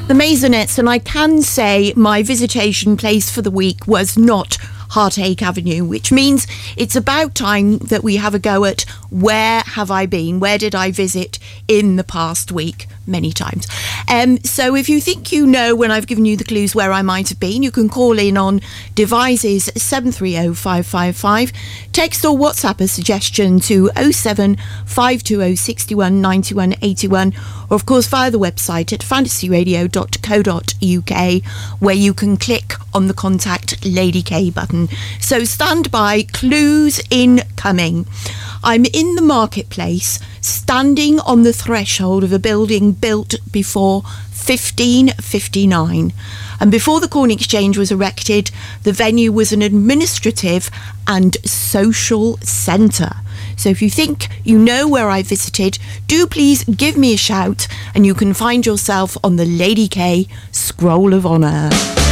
the Maisonettes, and I can say my visitation place for the week was not Heartache Avenue, which means it's about time that we have a go at where have I been, where did I visit in the past week, many times. So if you think you know when I've given you the clues where I might have been, you can call in on devices 730555, text or WhatsApp a suggestion to 07520 61 91 81, or of course via the website at fantasyradio.co.uk, where you can click on the contact Lady K button. So stand by, clues incoming. I'm in the marketplace, standing on the threshold of a building built before 1559. And before the Corn Exchange was erected, the venue was an administrative and social centre. So if you think you know where I visited, do please give me a shout, and you can find yourself on the Lady K Scroll of Honour.